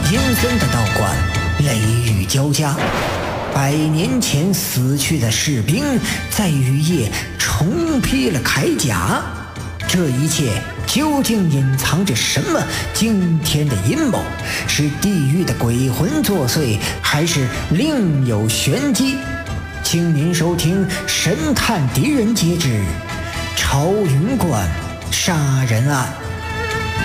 阴森的道观，雷雨交加。100年前死去的士兵在雨夜重披了铠甲，这一切究竟隐藏着什么惊天的阴谋？是地狱的鬼魂作祟，还是另有玄机？请您收听《神探狄仁杰之朝云观杀人案》。